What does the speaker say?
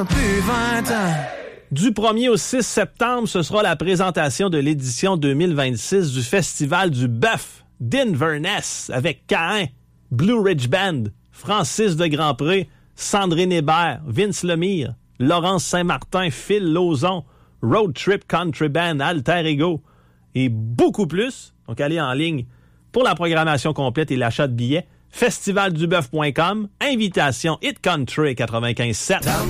Plus 20 ans. Du 1er au 6 septembre, ce sera la présentation de l'édition 2026 du Festival du Bœuf d'Inverness avec Caïn, Blue Ridge Band, Francis de Grandpré, Sandrine Hébert, Vince Lemire, Laurence Saint-Martin, Phil Lauzon, Road Trip Country Band, Alter Ego et beaucoup plus. Donc, allez en ligne pour la programmation complète et l'achat de billets. Festivalduboeuf.com, invitation Hit Country 95.7.